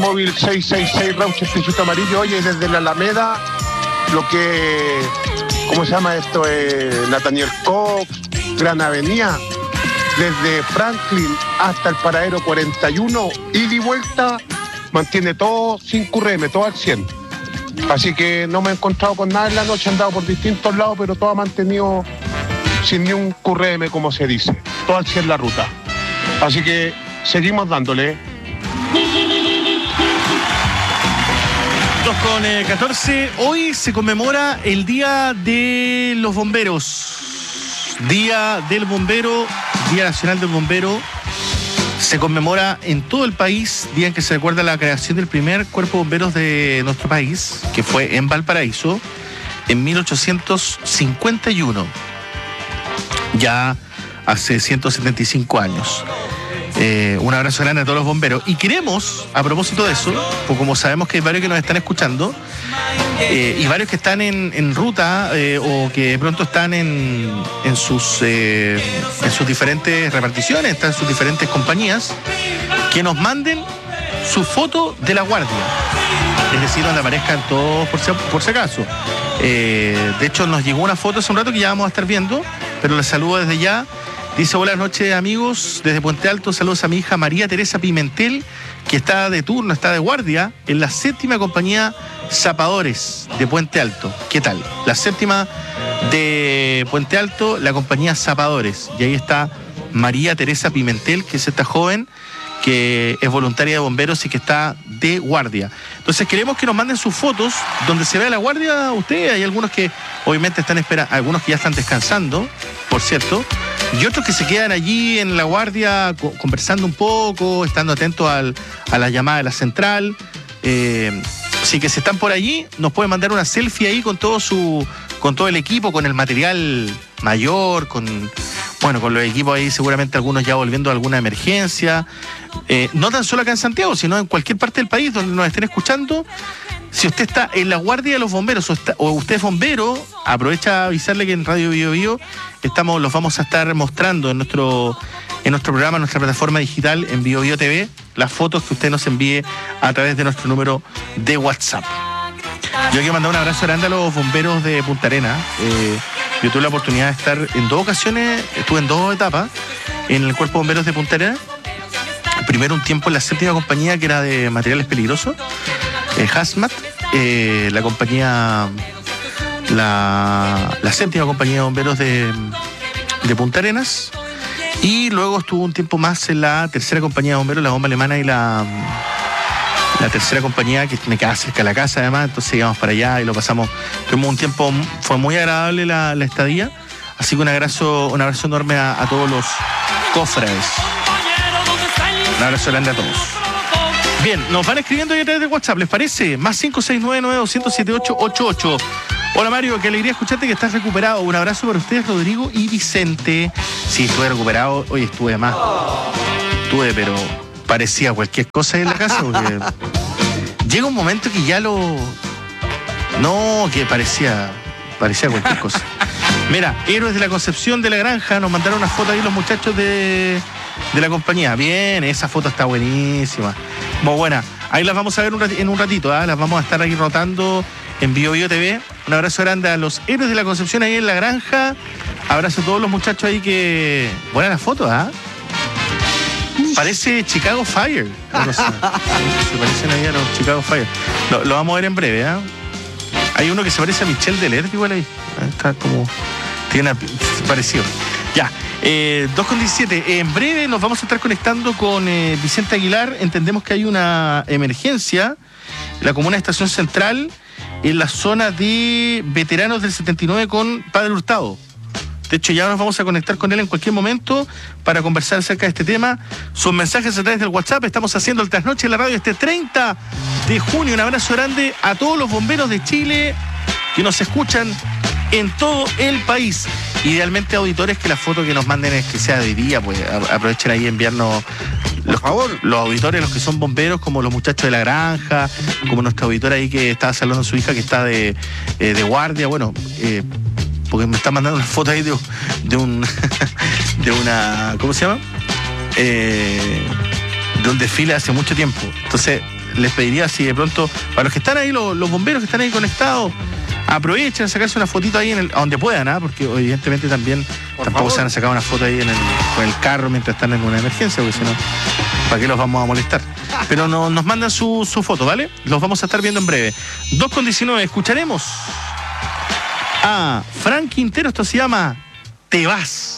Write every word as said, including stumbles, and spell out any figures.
Móvil seis seis seis Rauches Pichuto Amarillo. Oye, desde la Alameda, lo que, ¿cómo se llama esto? Eh, Nathaniel Cox, Gran Avenida, desde Franklin hasta el paradero cuarenta y uno, ida y vuelta, mantiene todo sin Q R M, todo al cien. Así que no me he encontrado con nada en la noche, he andado por distintos lados, pero todo ha mantenido sin ni un Q R M, como se dice, todo al cien la ruta. Así que seguimos dándole. dos con catorce, hoy se conmemora el Día de los Bomberos. Día del Bombero, Día Nacional del Bombero. Se conmemora en todo el país, día en que se recuerda la creación del primer cuerpo de bomberos de nuestro país, que fue en Valparaíso, en mil ochocientos cincuenta y uno, ya hace ciento setenta y cinco años. Eh, un abrazo grande a todos los bomberos. Y queremos, a propósito de eso, pues como sabemos que hay varios que nos están escuchando, eh, y varios que están en, en ruta, eh, o que de pronto están en, en, sus, eh, en sus diferentes reparticiones, están en sus diferentes compañías, que nos manden su foto de la guardia. Es decir, donde aparezcan todos por si, por si acaso. Eh, de hecho, nos llegó una foto hace un rato que ya vamos a estar viendo, pero les saludo desde ya. Dice: buenas noches, amigos, desde Puente Alto, saludos a mi hija María Teresa Pimentel, que está de turno, está de guardia en la séptima compañía Zapadores de Puente Alto. ¿Qué tal? La séptima de Puente Alto, la compañía Zapadores. Y ahí está María Teresa Pimentel, que es esta joven que es voluntaria de bomberos y que está de guardia. Entonces queremos que nos manden sus fotos donde se vea la guardia. Ustedes, hay algunos que obviamente están esperando, algunos que ya están descansando, por cierto, y otros que se quedan allí en la guardia co- conversando un poco, estando atentos al, a la llamada de la central. Eh, así que si están por allí, nos pueden mandar una selfie ahí con todo su, con todo el equipo, con el material mayor, con, bueno, con los equipos ahí, seguramente algunos ya volviendo a alguna emergencia. Eh, no tan solo acá en Santiago, sino en cualquier parte del país donde nos estén escuchando. Si usted está en la guardia de los bomberos o, está, o usted es bombero, aprovecha a avisarle que en Radio Bio Bio estamos, los vamos a estar mostrando en nuestro, en nuestro programa, en nuestra plataforma digital, en Bio Bio T V, las fotos que usted nos envíe a través de nuestro número de WhatsApp. Yo quiero mandar un abrazo grande a los bomberos de Punta Arenas. Eh, yo tuve la oportunidad de estar en dos ocasiones, estuve en dos etapas en el Cuerpo de Bomberos de Punta Arenas. Primero un tiempo en la séptima compañía, que era de materiales peligrosos, eh, Hazmat, eh, la compañía, la, la séptima compañía de bomberos de, de Punta Arenas, y luego estuvo un tiempo más en la tercera compañía de bomberos, la bomba alemana, y la, la tercera compañía, que me queda cerca de la casa además, entonces íbamos para allá y lo pasamos, tuvimos un tiempo, fue muy agradable la, la estadía, así que un abrazo, un abrazo enorme a, a todos los cofrades. Un abrazo grande a todos. Bien, nos van escribiendo ahí a través de WhatsApp, ¿les parece? Más cinco seis nueve nueve dos cero siete ocho ocho ocho. Hola Mario, qué alegría escucharte que estás recuperado. Un abrazo para ustedes, Rodrigo y Vicente. Sí, estuve recuperado, hoy estuve más. Estuve, pero parecía cualquier cosa ahí en la casa, porque llega un momento que ya lo... No, que parecía, parecía cualquier cosa. Mira, Héroes de la Concepción de la Granja, nos mandaron una foto ahí los muchachos de... de la compañía. Bien, esa foto está buenísima, muy buena. Ahí las vamos a ver un rat- en un ratito, ¿eh? Las vamos a estar ahí rotando en Bio Bio T V. Un abrazo grande a los Héroes de la Concepción ahí en la granja. Abrazo a todos los muchachos ahí que... Buena la foto, ¿ah? ¿eh? Parece Chicago Fire. No sé. Se parecen ahí a los Chicago Fire. Lo, lo vamos a ver en breve, ¿ah? ¿eh? Hay uno que se parece a Michelle Deleuze igual ahí. Está como... Tiene parecido. Ya. Eh, dos con diecisiete. En breve nos vamos a estar conectando con eh, Vicente Aguilar. Entendemos que hay una emergencia en la comuna de Estación Central, en la zona de veteranos del setenta y nueve con Padre Hurtado. De hecho, ya nos vamos a conectar con él en cualquier momento para conversar acerca de este tema. Sus mensajes a través del WhatsApp. Estamos haciendo el trasnoche en la radio este treinta de junio. Un abrazo grande a todos los bomberos de Chile que nos escuchan en todo el país. Idealmente, auditores, que la foto que nos manden es que sea de día, pues aprovechen ahí y enviarnos los, por favor, los auditores, los que son bomberos, como los muchachos de la granja, como nuestra auditora ahí que estaba saludando a su hija que está de, eh, de guardia, bueno, eh, porque me está mandando una foto ahí de, de un de una, ¿cómo se llama? Eh, de un desfile hace mucho tiempo. Entonces, les pediría si de pronto, para los que están ahí, los, los bomberos que están ahí conectados, aprovechen a sacarse una fotito ahí en el, a donde puedan, ¿eh? Porque evidentemente también Por tampoco favor. se van a sacar una foto ahí en el, con el carro mientras están en una emergencia, porque si no, ¿para qué los vamos a molestar? Pero no, nos mandan su, su foto, ¿vale? Los vamos a estar viendo en breve. dos con diecinueve, escucharemos a Frank Quintero, esto se llama Te Vas.